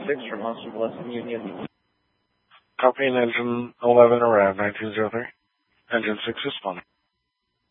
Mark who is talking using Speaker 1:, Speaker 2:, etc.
Speaker 1: 6 from Austin Blessing Union.
Speaker 2: Copy in engine 11 around 1903. Engine 6 responding.